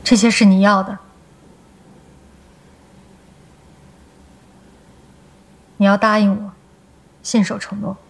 这些是你要的，你要答应我，信守承诺。